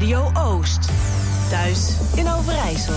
Radio Oost. Thuis in Overijssel.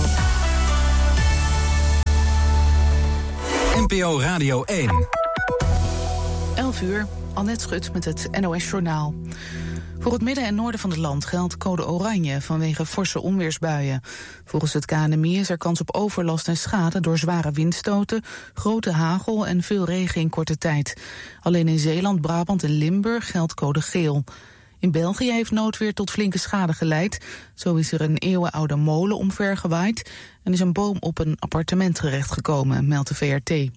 NPO Radio 1. 11 uur, Annette Schut met het NOS-journaal. Voor het midden en noorden van het land geldt code oranje vanwege forse onweersbuien. Volgens het KNMI is er kans op overlast en schade door zware windstoten, grote hagel en veel regen in korte tijd. Alleen in Zeeland, Brabant en Limburg geldt code geel. In België heeft noodweer tot flinke schade geleid. Zo is er een eeuwenoude molen omvergewaaid en is een boom op een appartement terechtgekomen, meldt de VRT.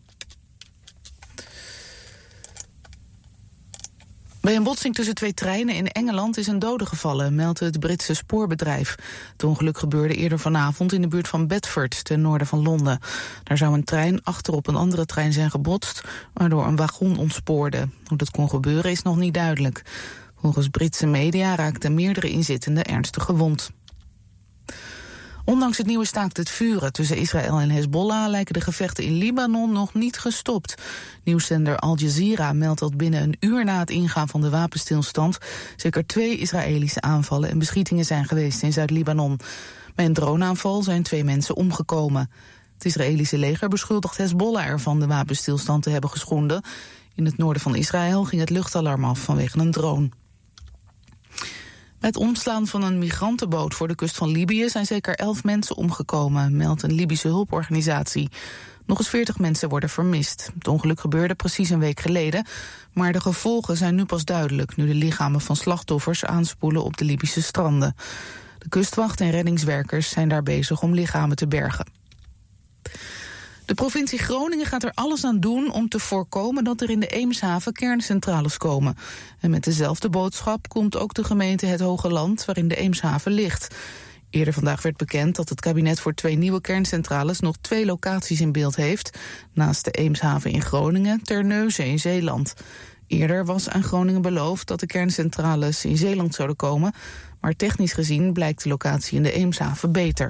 Bij een botsing tussen 2 treinen in Engeland is een dode gevallen, meldt het Britse spoorbedrijf. Het ongeluk gebeurde eerder vanavond in de buurt van Bedford, ten noorden van Londen. Daar zou een trein achterop een andere trein zijn gebotst, waardoor een wagon ontspoorde. Hoe dat kon gebeuren is nog niet duidelijk. Volgens Britse media raakten meerdere inzittenden ernstig gewond. Ondanks het nieuwe staakt het vuren tussen Israël en Hezbollah lijken de gevechten in Libanon nog niet gestopt. Nieuwszender Al Jazeera meldt dat binnen een uur na het ingaan van de wapenstilstand zeker 2 Israëlische aanvallen en beschietingen zijn geweest in Zuid-Libanon. Bij een droneaanval zijn 2 mensen omgekomen. Het Israëlische leger beschuldigt Hezbollah ervan de wapenstilstand te hebben geschonden. In het noorden van Israël ging het luchtalarm af vanwege een drone. Bij het omslaan van een migrantenboot voor de kust van Libië zijn zeker 11 mensen omgekomen, meldt een Libische hulporganisatie. Nog eens 40 mensen worden vermist. Het ongeluk gebeurde precies een week geleden, maar de gevolgen zijn nu pas duidelijk, nu de lichamen van slachtoffers aanspoelen op de Libische stranden. De kustwacht en reddingswerkers zijn daar bezig om lichamen te bergen. De provincie Groningen gaat er alles aan doen om te voorkomen dat er in de Eemshaven kerncentrales komen. En met dezelfde boodschap komt ook de gemeente Het Hoge Land, waarin de Eemshaven ligt. Eerder vandaag werd bekend dat het kabinet voor 2 nieuwe kerncentrales nog 2 locaties in beeld heeft. Naast de Eemshaven in Groningen, Terneuzen in Zeeland. Eerder was aan Groningen beloofd dat de kerncentrales in Zeeland zouden komen, maar technisch gezien blijkt de locatie in de Eemshaven beter.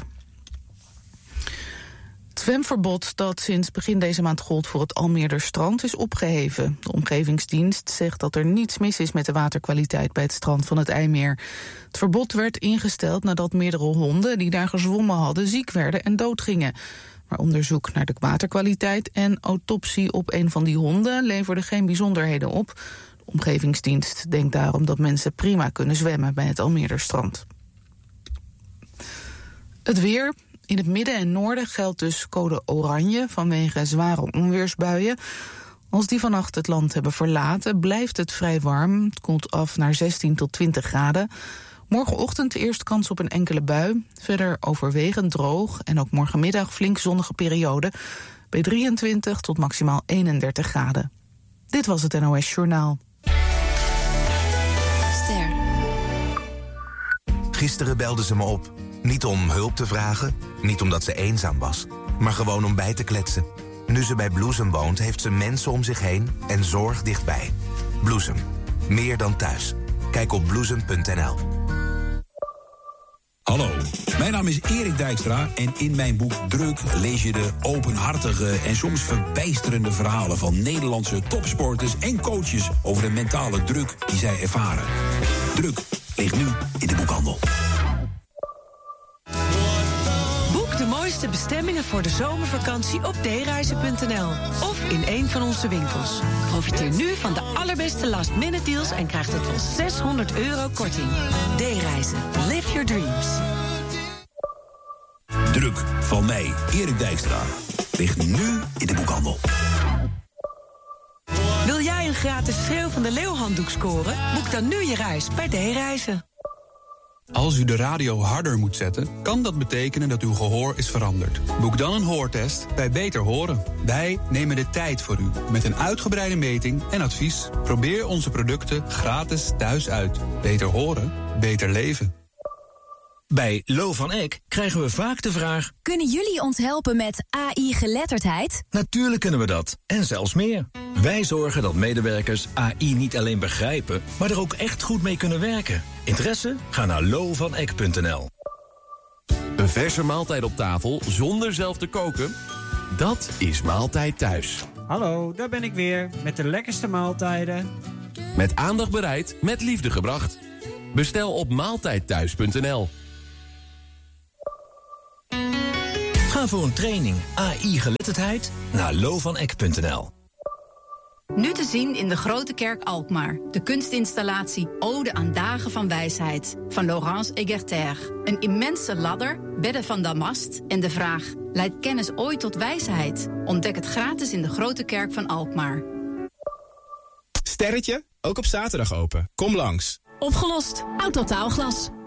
Het zwemverbod dat sinds begin deze maand gold voor het Almeerderstrand is opgeheven. De omgevingsdienst zegt dat er niets mis is met de waterkwaliteit bij het strand van het IJmeer. Het verbod werd ingesteld nadat meerdere honden die daar gezwommen hadden ziek werden en doodgingen. Maar onderzoek naar de waterkwaliteit en autopsie op een van die honden leverde geen bijzonderheden op. De omgevingsdienst denkt daarom dat mensen prima kunnen zwemmen bij het Almeerderstrand. Het weer. In het midden en noorden geldt dus code oranje vanwege zware onweersbuien. Als die vannacht het land hebben verlaten, blijft het vrij warm. Het koelt af naar 16 tot 20 graden. Morgenochtend eerst kans op een enkele bui. Verder overwegend droog en ook morgenmiddag flink zonnige periode. Bij 23 tot maximaal 31 graden. Dit was het NOS Journaal. Ster. Gisteren belde ze me op. Niet om hulp te vragen, niet omdat ze eenzaam was, maar gewoon om bij te kletsen. Nu ze bij Bloesem woont, heeft ze mensen om zich heen en zorg dichtbij. Bloesem. Meer dan thuis. Kijk op bloesem.nl. Hallo, mijn naam is Erik Dijkstra en in mijn boek Druk lees je de openhartige en soms verbijsterende verhalen van Nederlandse topsporters en coaches over de mentale druk die zij ervaren. Druk ligt nu in de boekhandel. Boek de mooiste bestemmingen voor de zomervakantie op dereizen.nl of in een van onze winkels. Profiteer nu van de allerbeste last-minute deals en krijg tot wel €600 korting. D-reizen. Live your dreams. Druk van mij, Erik Dijkstra, ligt nu in de boekhandel. Wil jij een gratis Schreeuw van de Leeuwhanddoek scoren? Boek dan nu je reis bij D-reizen. Als u de radio harder moet zetten, kan dat betekenen dat uw gehoor is veranderd. Boek dan een hoortest bij Beter Horen. Wij nemen de tijd voor u, met een uitgebreide meting en advies. Probeer onze producten gratis thuis uit. Beter horen, beter leven. Bij Lo van Eck krijgen we vaak de vraag: kunnen jullie ons helpen met AI-geletterdheid? Natuurlijk kunnen we dat, en zelfs meer. Wij zorgen dat medewerkers AI niet alleen begrijpen, maar er ook echt goed mee kunnen werken. Interesse? Ga naar lovaneck.nl. Een verse maaltijd op tafel zonder zelf te koken? Dat is Maaltijd Thuis. Hallo, daar ben ik weer met de lekkerste maaltijden. Met aandacht bereid, met liefde gebracht. Bestel op maaltijdthuis.nl. Ga voor een training AI-geletterdheid naar lovaneck.nl. Nu te zien in de Grote Kerk Alkmaar. De kunstinstallatie Ode aan Dagen van Wijsheid van Laurence Egerter. Een immense ladder, bedden van damast en de vraag: leidt kennis ooit tot wijsheid? Ontdek het gratis in de Grote Kerk van Alkmaar. Sterretje, ook op zaterdag open. Kom langs. Opgelost. Autotaalglas.